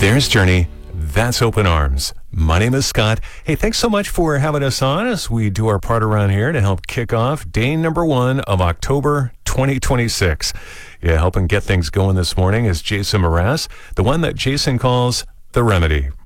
There's Journey. That's Open Arms. My name is Scott. Hey, thanks so much for having us on as we do our part around here to help kick off day number 1 of October 2026. Yeah, helping get things going this morning is Jason Mraz, the one that Jason calls The Remedy.